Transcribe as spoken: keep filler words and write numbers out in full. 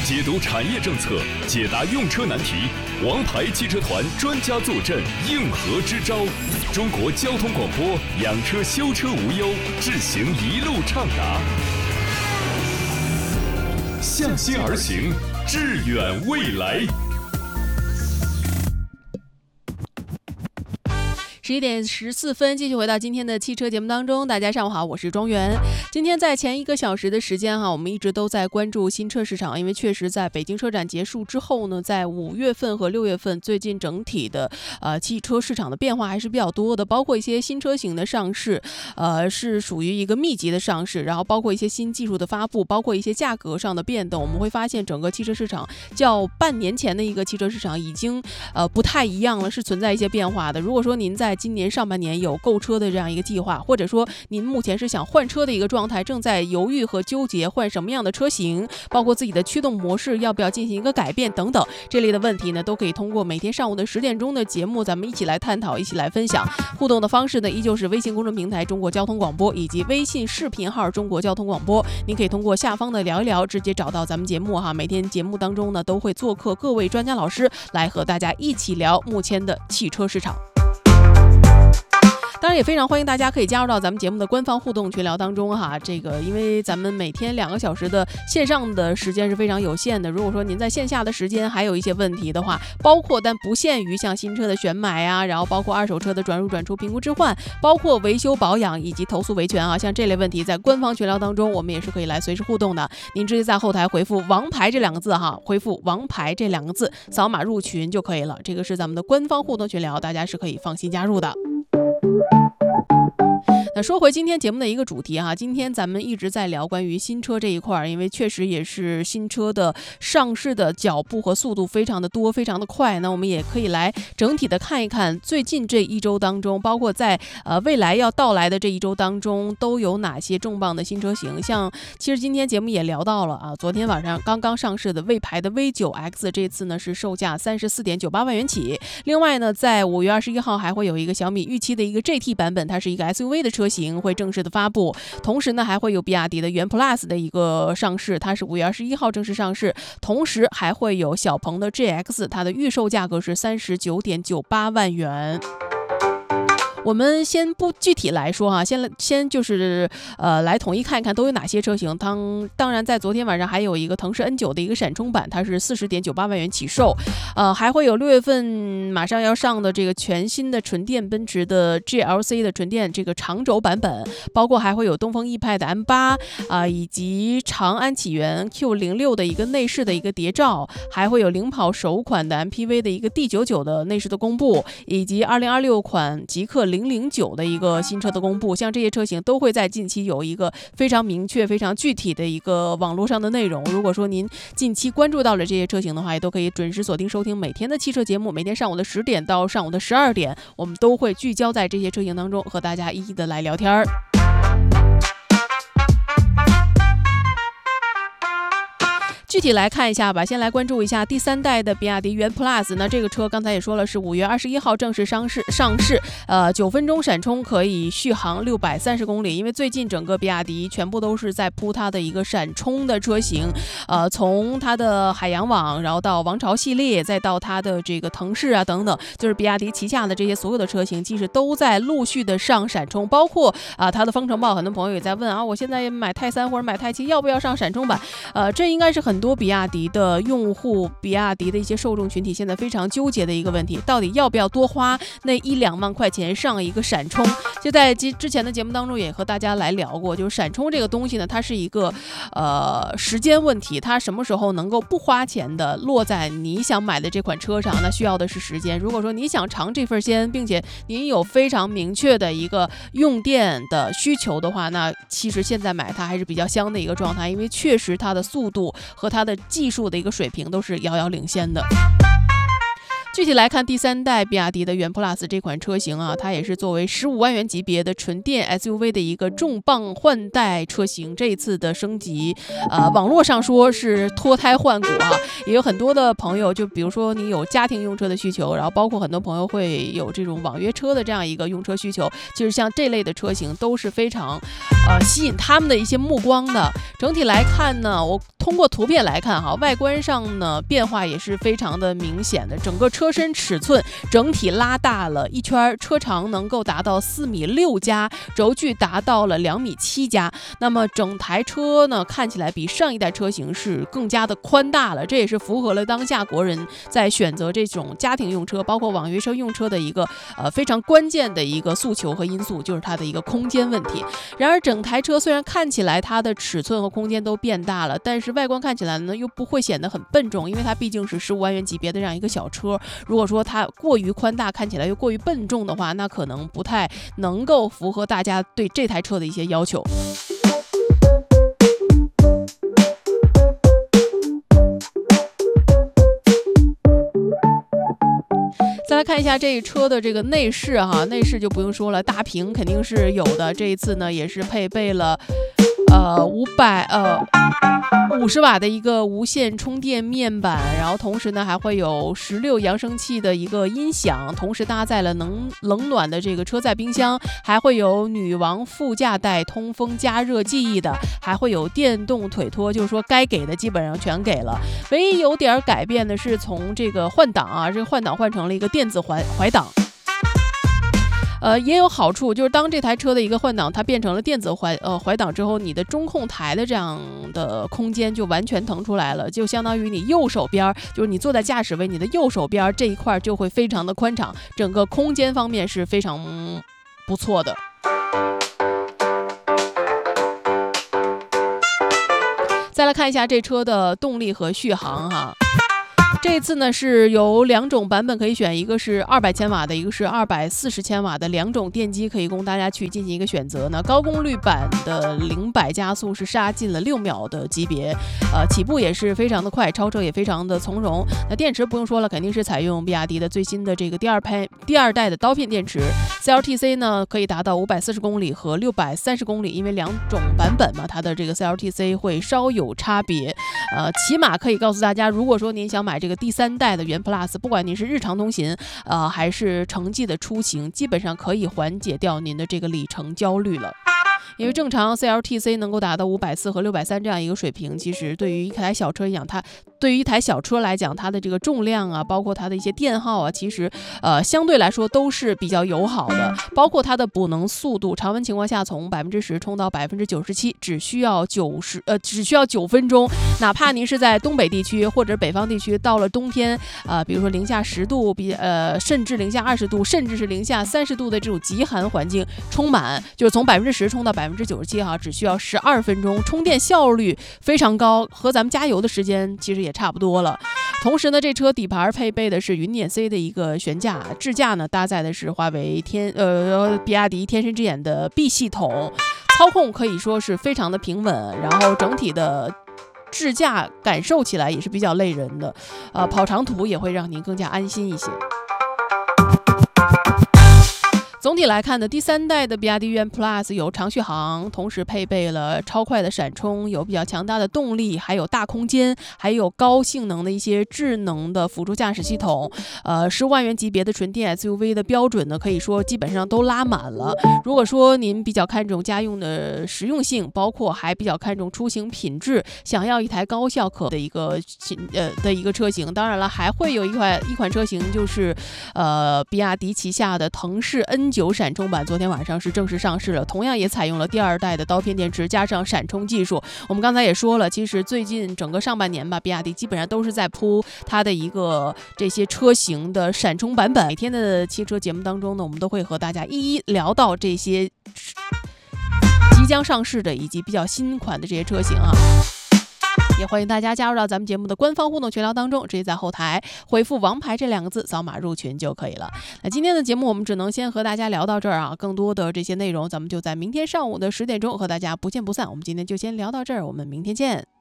解读产业政策，解答用车难题。王牌汽车团专家坐镇，应和支招。中国交通广播，养车修车无忧，智行一路畅达。向心而行，致远未来。 十一点十四分，继续回到今天的汽车节目当中。大家上午好，我是庄园。今天在前一个小时的时间哈，我们一直都在关注新车市场，因为确实在北京车展结束之后呢，在五月份和六月份，最近整体的呃汽车市场的变化还是比较多的，包括一些新车型的上市，呃是属于一个密集的上市，然后包括一些新技术的发布，包括一些价格上的变动，我们会发现整个汽车市场较半年前的一个汽车市场已经呃不太一样了，是存在一些变化的。如果说您在今年上半年有购车的这样一个计划，或者说您目前是想换车的一个状态，正在犹豫和纠结换什么样的车型，包括自己的驱动模式要不要进行一个改变等等这类的问题呢，都可以通过每天上午的十点钟的节目咱们一起来探讨，一起来分享。互动的方式呢依旧是微信公众平台中国交通广播以及微信视频号中国交通广播，您可以通过下方的聊一聊直接找到咱们节目哈。每天节目当中呢都会做客各位专家老师来和大家一起聊目前的汽车市场。当然也非常欢迎大家可以加入到咱们节目的官方互动群聊当中哈。这个因为咱们每天两个小时的线上的时间是非常有限的，如果说您在线下的时间还有一些问题的话，包括但不限于像新车的选买啊，然后包括二手车的转入转出评估置换，包括维修保养以及投诉维权啊，像这类问题在官方群聊当中我们也是可以来随时互动的。您直接在后台回复王牌这两个字哈，回复王牌这两个字，扫码入群就可以了。这个是咱们的官方互动群聊，大家是可以放心加入的。那说回今天节目的一个主题哈，今天咱们一直在聊关于新车这一块，因为确实也是新车的上市的脚步和速度非常的多，非常的快。那我们也可以来整体的看一看最近这一周当中，包括在呃未来要到来的这一周当中，都有哪些重磅的新车型。像其实今天节目也聊到了啊，昨天晚上刚刚上市的魏牌的 V 九 X， 这次呢是售价 三十四点九八万元起。另外呢，在五月二十一号还会有一个小米预期的一个 G T 版本，它是一个 S U V 的车型会正式的发布，同时呢还会有比亚迪的元 Plus 的一个上市，它是五月二十一号正式上市，同时还会有小鹏的 G X， 它的预售价格是 三十九点九八万元。我们先不具体来说哈，先先就是呃来统一看一看都有哪些车型。当当然在昨天晚上还有一个腾势 N 九 的一个闪充版，它是 四十点九八万元起售。呃还会有六月份马上要上的这个全新的纯电奔驰的 G L C 的纯电这个长轴版本，包括还会有东风奕派的 M 八 啊、呃，以及长安启源 Q 零六 的一个内饰的一个谍照，还会有领跑首款的 M P V 的一个 D 九九 的内饰的公布，以及二零二六款极氪零零九的一个新车的公布，像这些车型都会在近期有一个非常明确非常具体的一个网络上的内容。如果说您近期关注到了这些车型的话，也都可以准时锁定收听每天的汽车节目，每天上午的十点到上午的十二点，我们都会聚焦在这些车型当中和大家一一的来聊天儿。具体来看一下吧，先来关注一下第三代的比亚迪元 Plus。那这个车刚才也说了，是五月二十一号正式上市上市，呃，九分钟闪充可以续航六百三十公里。因为最近整个比亚迪全部都是在铺它的一个闪充的车型，呃，从它的海洋网，然后到王朝系列，再到它的这个腾势啊等等，就是比亚迪旗下的这些所有的车型，其实都在陆续的上闪充，包括啊、呃、它的方程豹，很多朋友也在问啊，我现在买泰三或者买泰七要不要上闪充版？呃，这应该是很多比亚迪的用户，比亚迪的一些受众群体现在非常纠结的一个问题，到底要不要多花那一两万块钱上一个闪充？就在之前的节目当中也和大家来聊过，就是闪充这个东西呢，它是一个呃时间问题，它什么时候能够不花钱的落在你想买的这款车上，那需要的是时间。如果说你想尝这份鲜，并且您有非常明确的一个用电的需求的话，那其实现在买它还是比较香的一个状态，因为确实它的速度和它的技术的一个水平都是遥遥领先的。具体来看，第三代比亚迪的元 Plus 这款车型啊，它也是作为十五万元级别的纯电 S U V 的一个重磅换代车型。这一次的升级，呃，网络上说是脱胎换骨啊，也有很多的朋友，就比如说你有家庭用车的需求，然后包括很多朋友会有这种网约车的这样一个用车需求，就是像这类的车型都是非常呃吸引他们的一些目光的。整体来看呢，我通过图片来看哈，外观上呢变化也是非常的明显的，整个车身尺寸整体拉大了一圈，车长能够达到四米六加，轴距达到了两米七加。那么整台车呢看起来比上一代车型是更加的宽大了，这也是符合了当下国人在选择这种家庭用车包括网约车用车的一个呃非常关键的一个诉求和因素，就是它的一个空间问题。然而整台车虽然看起来它的尺寸和空间都变大了，但是外观看起来呢又不会显得很笨重，因为它毕竟是十五万元级别的这样一个小车，如果说它过于宽大看起来又过于笨重的话，那可能不太能够符合大家对这台车的一些要求。再来看一下这车的这个内饰哈，内饰就不用说了，大屏肯定是有的。这一次呢，也是配备了呃五百呃五十瓦的一个无线充电面板，然后同时呢还会有十六扬声器的一个音响，同时搭载了能冷暖的这个车载冰箱，还会有女王副驾带通风加热记忆的，还会有电动腿托，就是说该给的基本上全给了。唯一有点改变的是从这个换挡啊，这个换挡换成了一个电子怀怀档。呃，也有好处，就是当这台车的一个换挡它变成了电子怀呃怀档之后，你的中控台的这样的空间就完全腾出来了，就相当于你右手边，就是你坐在驾驶位，你的右手边这一块就会非常的宽敞，整个空间方面是非常不错的。再来看一下这车的动力和续航哈。这次呢是有两种版本可以选，一个是二百千瓦的，一个是二百四十千瓦的，两种电机可以供大家去进行一个选择呢。高功率版的零百加速是杀进了六秒的级别，呃，起步也是非常的快，超车也非常的从容。那电池不用说了，肯定是采用比亚迪的最新的这个第二拍第二代的刀片电池 ，C L T C 呢可以达到五百四十公里和六百三十公里，因为两种版本嘛，它的这个 C L T C 会稍有差别。呃，起码可以告诉大家，如果说您想买这个第三代的元 Plus， 不管您是日常通勤，呃，还是城际的出行，基本上可以缓解掉您的这个里程焦虑了。因为正常 C L T C 能够达到五百四和六百三这样一个水平，其实对于一台小车来讲，它对于一台小车来讲，它的这个重量啊，包括它的一些电耗啊，其实呃相对来说都是比较友好的。包括它的补能速度，常温情况下从百分之十充到百分之九十七，只需要九十呃只需要九分钟。哪怕您是在东北地区或者北方地区，到了冬天，呃，比如说零下十度，比呃甚至零下二十度，甚至是零下三十度的这种极寒环境，充满就是从百分之十充到百分之九十七哈，只需要十二分钟，充电效率非常高，和咱们加油的时间其实也差不多了。同时呢，这车底盘配备的是云辇 C 的一个悬架，支架呢搭载的是华为天呃比亚迪天神之眼的 B 系统，操控可以说是非常的平稳，然后整体的支架感受起来也是比较累人的，呃，跑长途也会让您更加安心一些。总体来看呢，第三代的比亚迪元 Plus 有长续航，同时配备了超快的闪充，有比较强大的动力，还有大空间，还有高性能的一些智能的辅助驾驶系统。呃，十五万元级别的纯电 S U V 的标准呢，可以说基本上都拉满了。如果说您比较看重家用的实用性，包括还比较看重出行品质，想要一台高效可的一个呃的一个车型，当然了，还会有一款一款车型就是呃比亚迪旗下的腾势 N九闪充版，昨天晚上是正式上市了，同样也采用了第二代的刀片电池加上闪充技术。我们刚才也说了，其实最近整个上半年吧，比亚迪基本上都是在铺它的一个这些车型的闪充版本。每天的汽车节目当中呢，我们都会和大家一一聊到这些即将上市的以及比较新款的这些车型啊。也欢迎大家加入到咱们节目的官方互动群聊当中，直接在后台回复王牌这两个字，扫码入群就可以了。那今天的节目我们只能先和大家聊到这儿啊，更多的这些内容咱们就在明天上午的十点钟和大家不见不散。我们今天就先聊到这儿，我们明天见。